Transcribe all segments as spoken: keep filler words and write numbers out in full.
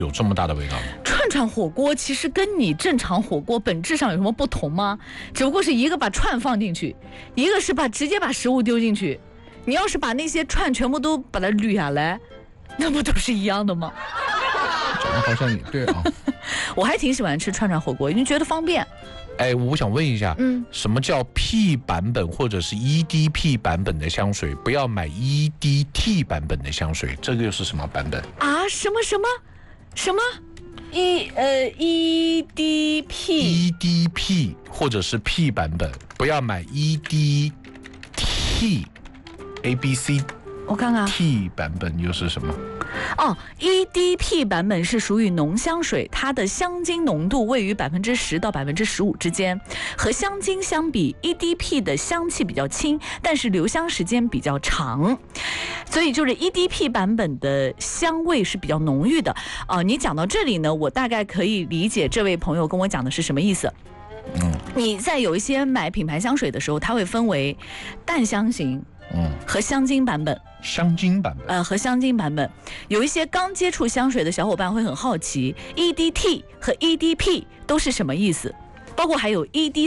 有这么大的味道吗？ 串串火锅其实跟你正常火锅本质上有什么不同吗？只不过是一个把串放进去，一个是把直接把食物丢进去。你要是把那些串全部都把它捋下来，那不都是一样的吗？ 讲的好像也对啊。 我还挺喜欢吃串串火锅，因为觉得方便。 哎，我想问一下， 嗯， 什么叫 P 版本或者是 E D P 版本的香水？不要买 E D T 版本的香水，这个又是什么版本啊？什么什么什么 E 呃 E D P E D P 或者是 P 版本，不要买 E D T A B C。 我看看 T 版本又是什么？ 哦 ，E D P 版本是属于浓香水，它的香精浓度位于百分之十到百分之十五之间。和香精相比 ，E D P 的香气比较轻，但是留香时间比较长，所以就是 E D P 版本的香味是比较浓郁的。啊、呃，你讲到这里呢，我大概可以理解这位朋友跟我讲的是什么意思。 嗯， 你在有一些买品牌香水的时候，它会分为淡香型。 嗯， 和香精版本， 香精版本， 呃，和香精版本，有一些刚接触香水的小伙伴会很好奇 ，E D T 和 E D P 都是什么意思？包括还有 E D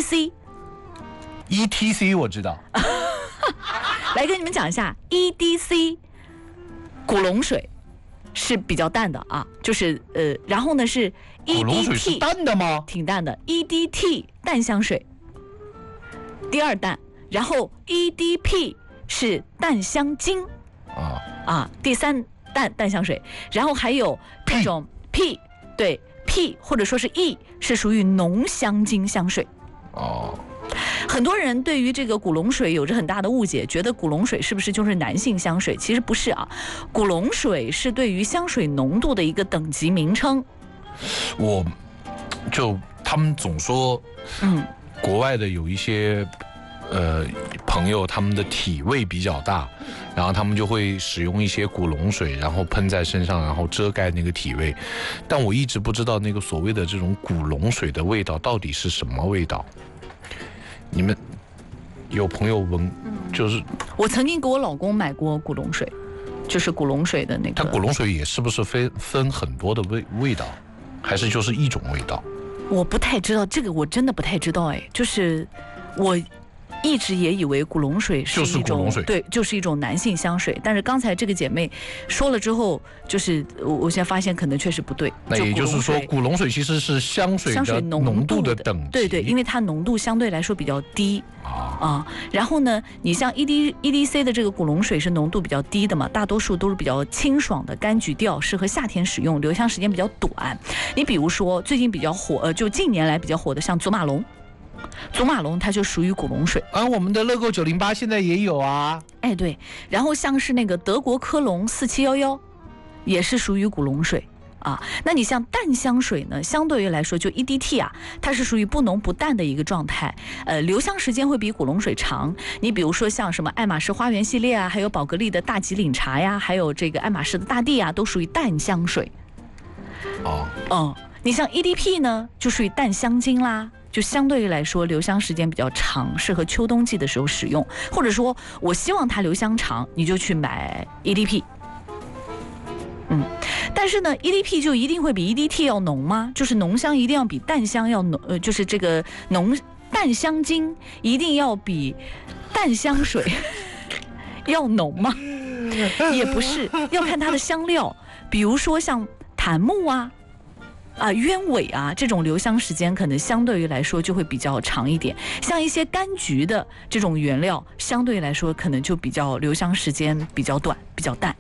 C。E T C 我知道， 来跟你们讲一下 E D C， 古龙水是比较淡的啊，就是呃，然后呢是 E D T， 古龙水是淡的吗？ 挺淡的 ，E D T 淡香水，第二淡，然后 E D P。是淡香精啊啊，第三淡淡香水，然后还有这种 P， 对 P 或者说是 E 是属于浓香精香水哦。 很多人对于这个古龙水有着很大的误解，觉得古龙水是不是就是男性香水？其实不是啊，古龙水是对于香水浓度的一个等级名称。 我就他们总说，嗯，国外的有一些。呃，朋友他们的体味比较大，然后他们就会使用一些古龙水，然后喷在身上，然后遮盖那个体味。但我一直不知道那个所谓的这种古龙水的味道到底是什么味道。你们有朋友闻，就是、嗯、 我曾经给我老公买过古龙水，就是古龙水的那个。 它古龙水也是不是分分很多的味味道，还是就是一种味道？ 我不太知道这个，我真的不太知道哎，就是我。一直也以为古龙水是一种对，就是一种男性香水。但是刚才这个姐妹说了之后，就是我我现在发现可能确实不对。 那也就是说，古龙水其实是香水的浓度的等级， 对对，因为它浓度相对来说比较低啊、呃。然后呢，你像 E D E D C 的这个古龙水是浓度比较低的嘛，大多数都是比较清爽的柑橘调，适合夏天使用，留香时间比较短。你比如说最近比较火，呃，就近年来比较火的像祖马龙。祖马龙它就属于古龙水啊，我们的乐购九零八现在也有啊。 哎，对，然后像是那个德国科隆四七一一，也是属于古龙水啊。那你像淡香水呢，相对于来说就 E D T 啊，它是属于不浓不淡的一个状态，呃，留香时间会比古龙水长。你比如说像什么爱马仕花园系列啊，还有宝格丽的大吉岭茶呀，还有这个爱马仕的大地啊，都属于淡香水。 哦， 哦、嗯，你像 E D P 呢，就属于淡香精啦。就相对于来说留香时间比较长，适合秋冬季的时候使用，或者说我希望它留香长，你就去买 E D P。嗯，但是呢 ，E D P 就一定会比 E D T 要浓吗？就是浓香一定要比淡香要浓，呃，就是这个浓淡香精一定要比淡香水要浓吗？也不是，要看它的香料，比如说像檀木啊。啊，鸢尾啊，这种留香时间可能相对于来说就会比较长一点。像一些柑橘的这种原料，相对来说可能就比较留香时间比较短，比较淡。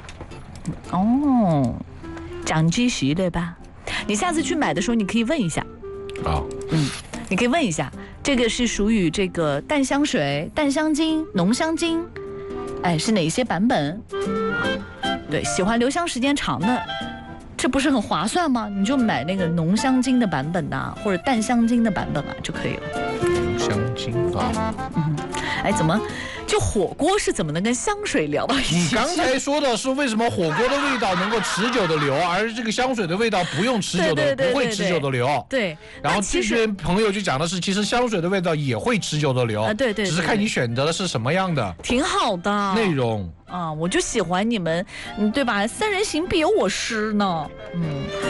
哦，长知识了吧？你下次去买的时候，你可以问一下。 好， 嗯，你可以问一下，这个是属于这个淡香水、淡香精、浓香精，哎，是哪一些版本？对，喜欢留香时间长的。这不是很划算吗？你就买那个浓香精的版本呐、啊，或者淡香精的版本啊就可以了。 浓香精啊， 嗯，哎，怎么就火锅是怎么能跟香水聊到一起？ 你刚才说的是为什么火锅的味道能够持久的留，而这个香水的味道不用持久的， 对对对对对不会持久的留。 对， 然后这边朋友就讲的是，其实香水的味道也会持久的留， 啊，对对对， 只是看你选择的是什么样的， 挺好的内容啊，我就喜欢你们，嗯，对吧？三人行必有我师呢，嗯。